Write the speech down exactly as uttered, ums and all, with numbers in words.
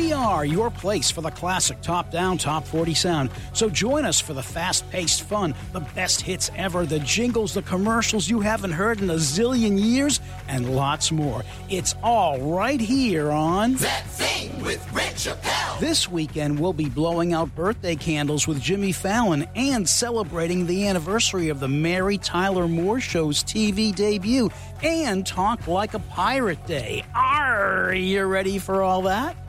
We are your place for the classic top-down, top forty sound. So join us for the fast-paced fun, the best hits ever, the jingles, the commercials you haven't heard in a zillion years, and lots more. It's all right here on That Thing with Red Chappelle. This weekend, we'll be blowing out birthday candles with Jimmy Fallon and celebrating the anniversary of the Mary Tyler Moore Show's T V debut and Talk Like a Pirate Day. Are you ready for all that?